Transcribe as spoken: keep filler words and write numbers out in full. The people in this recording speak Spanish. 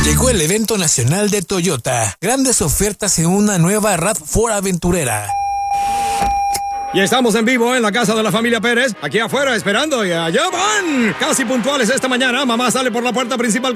Llegó el evento nacional de Toyota. Grandes ofertas en una nueva RAV cuatro aventurera. Y estamos en vivo en la casa de la familia Pérez, aquí afuera esperando y allá van. Casi puntuales esta mañana, mamá sale por la puerta principal